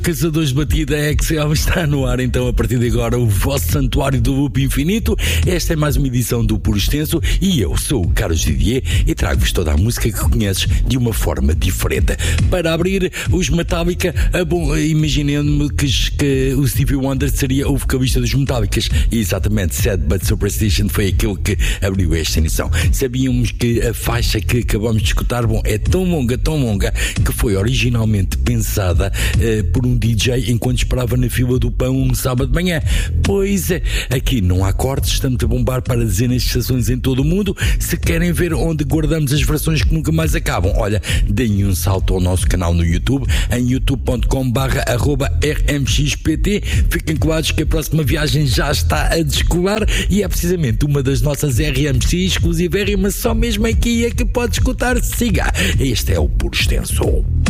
Caçadores de Batida Excel está no ar, então a partir de agora o vosso santuário do loop infinito. Esta é mais uma edição do Puro Extenso e eu sou o Carlos Didier e trago-vos toda a música que conheces de uma forma diferente. Para abrir, os Metallica, imaginando-me que o Stevie Wonder seria o vocalista dos Metallicas, e exatamente Sad But Superstition foi aquilo que abriu esta emissão. Sabíamos que a faixa que acabamos de escutar, é tão longa que foi originalmente pensada por um DJ enquanto esperava na fila do pão um sábado de manhã. Pois é, aqui não há cortes, estamos a bombar para dezenas de estações em todo o mundo. Se querem ver onde guardamos as versões que nunca mais acabam, olha, deem um salto ao nosso canal no YouTube, em youtube.com/rmxpt. Fiquem colados que a próxima viagem já está a descolar e é precisamente uma das nossas RMC exclusivérrimas, só mesmo aqui é que pode escutar. Siga, este é o Puro Extenso.